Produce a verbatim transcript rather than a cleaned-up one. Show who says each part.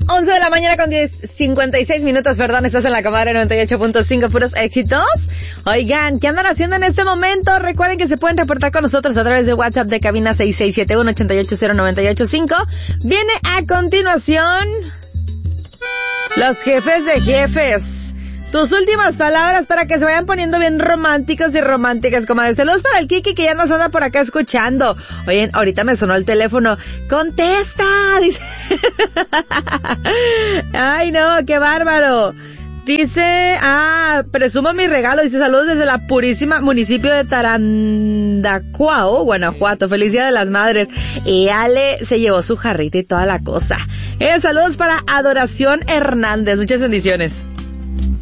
Speaker 1: once de la mañana con diez, cincuenta y seis minutos, perdón, estás en la Comadre noventa y ocho punto cinco, puros éxitos. Oigan, ¿qué andan haciendo en este momento? Recuerden que se pueden reportar con nosotros a través de WhatsApp de cabina seis seis siete uno, ocho ocho cero, nueve ocho cinco. Viene a continuación los jefes de jefes. Tus últimas palabras para que se vayan poniendo bien románticos y románticas, comadre. Saludos para el Kiki que ya nos anda por acá escuchando. Oye, ahorita me sonó el teléfono. ¡Contesta! Dice. Ay, no, qué bárbaro. Dice, ah, presumo mi regalo. Dice, saludos desde la purísima municipio de Tarandacuao, Guanajuato. Feliz Día de las Madres. Y Ale se llevó su jarrita y toda la cosa. Eh, saludos para Adoración Hernández. Muchas bendiciones.